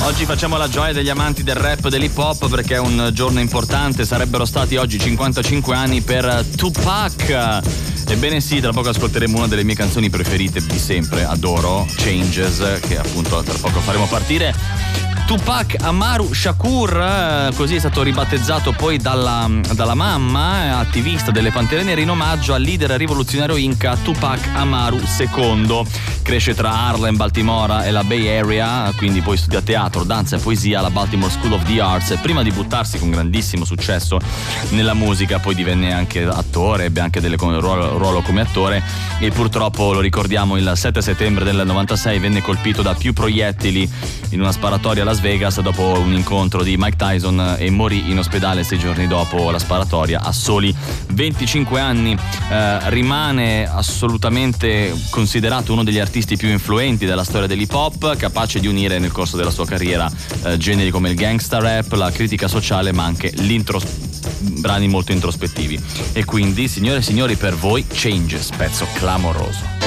Oggi facciamo la gioia degli amanti del rap, dell'hip hop, perché è un giorno importante. Sarebbero stati oggi 55 anni per Tupac. Ebbene sì, tra poco ascolteremo una delle mie canzoni preferite di sempre, adoro, Changes, che appunto tra poco faremo partire. Tupac Amaru Shakur, così è stato ribattezzato poi dalla mamma, attivista delle Pantere Nere, in omaggio al leader rivoluzionario Inca Tupac Amaru II. Cresce tra Harlem, Baltimora e la Bay Area, quindi poi studia teatro, danza e poesia alla Baltimore School of the Arts, e prima di buttarsi con grandissimo successo nella musica poi divenne anche attore, ebbe anche ruolo come attore, e purtroppo, lo ricordiamo, il 7 settembre del 96 venne colpito da più proiettili in una sparatoria a Las Vegas dopo un incontro di Mike Tyson, e morì in ospedale 6 giorni dopo la sparatoria a soli 25 anni. Rimane assolutamente considerato uno degli artisti più influenti della storia dell'hip hop, capace di unire nel corso della sua carriera generi come il gangsta rap, la critica sociale, ma anche brani molto introspettivi. E quindi, signore e signori, per voi Changes, pezzo clamoroso.